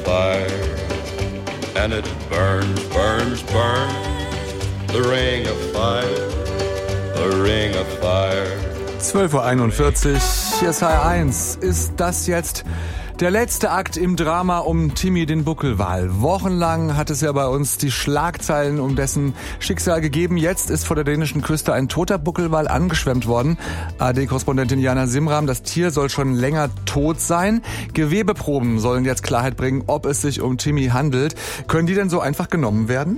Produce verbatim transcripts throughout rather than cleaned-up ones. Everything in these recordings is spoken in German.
fire, and it burns, burns, burns, the ring of fire, the ring of fire. zwölf Uhr einundvierzig, hier ist H R eins. Ist das jetzt der letzte Akt im Drama um Timmy den Buckelwal? Wochenlang hat es ja bei uns die Schlagzeilen um dessen Schicksal gegeben. Jetzt ist vor der dänischen Küste ein toter Buckelwal angeschwemmt worden. A D-Korrespondentin Jana Simram, das Tier soll schon länger tot sein. Gewebeproben sollen jetzt Klarheit bringen, ob es sich um Timmy handelt. Können die denn so einfach genommen werden?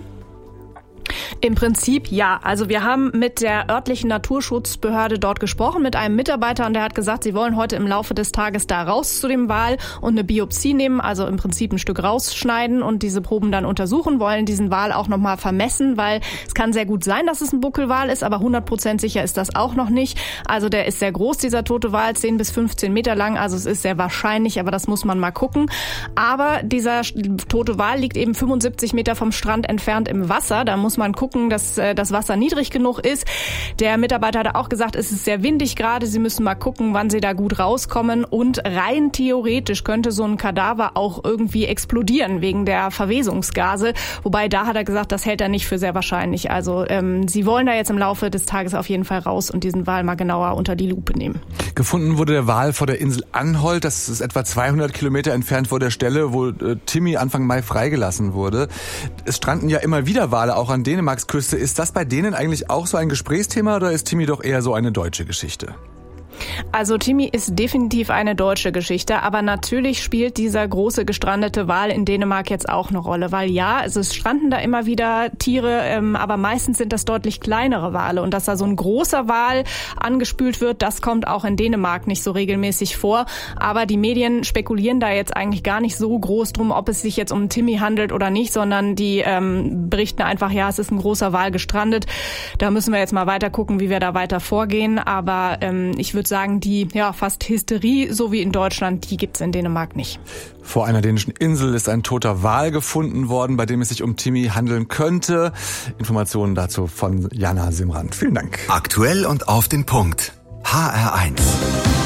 Im Prinzip ja. Also wir haben mit der örtlichen Naturschutzbehörde dort gesprochen, mit einem Mitarbeiter, und der hat gesagt, sie wollen heute im Laufe des Tages da raus zu dem Wal und eine Biopsie nehmen, also im Prinzip ein Stück rausschneiden und diese Proben dann untersuchen, wollen diesen Wal auch nochmal vermessen, weil es kann sehr gut sein, dass es ein Buckelwal ist, aber hundert Prozent sicher ist das auch noch nicht. Also der ist sehr groß, dieser tote Wal, zehn bis fünfzehn Meter lang, also es ist sehr wahrscheinlich, aber das muss man mal gucken. Aber dieser tote Wal liegt eben fünfundsiebzig Meter vom Strand entfernt im Wasser, da muss man gucken, dass äh, das Wasser niedrig genug ist. Der Mitarbeiter hat auch gesagt, es ist sehr windig gerade. Sie müssen mal gucken, wann sie da gut rauskommen. Und rein theoretisch könnte so ein Kadaver auch irgendwie explodieren wegen der Verwesungsgase. Wobei da hat er gesagt, das hält er nicht für sehr wahrscheinlich. Also ähm, sie wollen da jetzt im Laufe des Tages auf jeden Fall raus und diesen Wal mal genauer unter die Lupe nehmen. Gefunden wurde der Wal vor der Insel Anholt. Das ist etwa zweihundert Kilometer entfernt vor der Stelle, wo äh, Timmy Anfang Mai freigelassen wurde. Es stranden ja immer wieder Wale auch an Dänemarks Küste. Ist das bei denen eigentlich auch so ein Gesprächsthema oder ist Timmy doch eher so eine deutsche Geschichte? Also Timmy ist definitiv eine deutsche Geschichte, aber natürlich spielt dieser große gestrandete Wal in Dänemark jetzt auch eine Rolle, weil ja, also es stranden da immer wieder Tiere, ähm, aber meistens sind das deutlich kleinere Wale, und dass da so ein großer Wal angespült wird, das kommt auch in Dänemark nicht so regelmäßig vor, aber die Medien spekulieren da jetzt eigentlich gar nicht so groß drum, ob es sich jetzt um Timmy handelt oder nicht, sondern die ähm, berichten einfach, ja, es ist ein großer Wal gestrandet, da müssen wir jetzt mal weiter gucken, wie wir da weiter vorgehen, aber ähm, ich würde sagen, die ja fast Hysterie, so wie in Deutschland, die gibt's in Dänemark nicht. Vor einer dänischen Insel ist ein toter Wal gefunden worden, bei dem es sich um Timmy handeln könnte. Informationen dazu von Jana Simran. Vielen Dank. Aktuell und auf den Punkt. H R eins.